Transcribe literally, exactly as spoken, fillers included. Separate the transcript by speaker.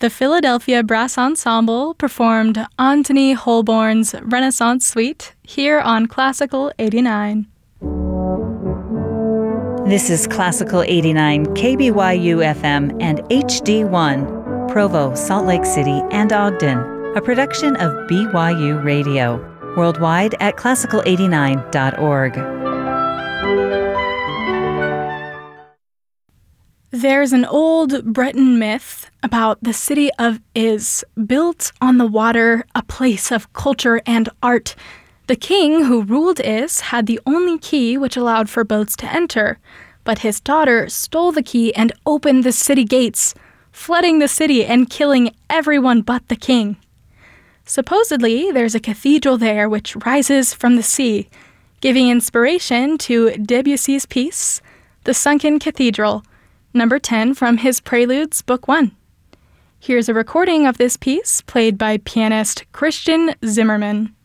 Speaker 1: the Philadelphia Brass Ensemble performed Antony Holborn's Renaissance Suite here on Classical eighty-nine.
Speaker 2: This is Classical eighty-nine, K B Y U F M and H D one, Provo, Salt Lake City, and Ogden, a production of B Y U Radio, worldwide at classical eighty-nine dot org.
Speaker 1: There's an old Breton myth about the city of Is, built on the water, a place of culture and art. The king who ruled Is had the only key which allowed for boats to enter, but his daughter stole the key and opened the city gates, flooding the city and killing everyone but the king. Supposedly, there's a cathedral there which rises from the sea, giving inspiration to Debussy's piece, The Sunken Cathedral, number ten from his Preludes, Book one. Here's a recording of this piece played by pianist Christian Zimmerman.